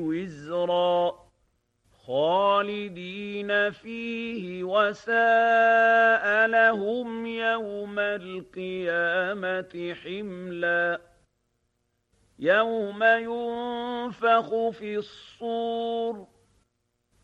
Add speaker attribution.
Speaker 1: وزرا خالدين فيه وساء لهم يوم القيامة حملا يوم ينفخ في الصور